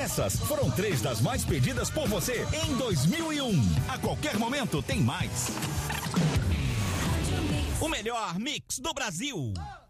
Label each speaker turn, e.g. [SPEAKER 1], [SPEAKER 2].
[SPEAKER 1] Essas foram 3 das mais pedidas por você em 2001. A qualquer momento tem mais. O melhor mix do Brasil.